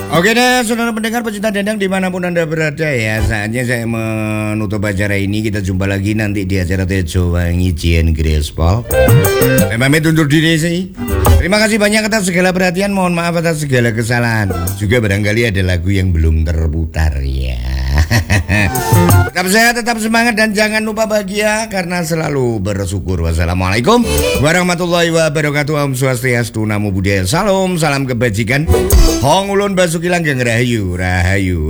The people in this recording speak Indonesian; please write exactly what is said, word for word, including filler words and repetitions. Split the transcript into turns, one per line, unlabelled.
Oke deh, saudara pendengar pecinta dendang dimanapun Anda berada ya. Saatnya saya menutup acara ini. Kita jumpa lagi nanti di acara Tejo Wangi Jian Grespol. Saya pamit undur diri sih. Terima kasih banyak atas segala perhatian. Mohon maaf atas segala kesalahan. Juga barangkali ada lagu yang belum terputar ya. Tetap sehat, tetap semangat, dan jangan lupa bahagia karena selalu bersyukur. Wassalamualaikum warahmatullahi wabarakatuh. Om Swastiastu, Namo Buddhaya, Salam, salam kebajikan. Hong ulun basuki langgeng rahayu, rahayu.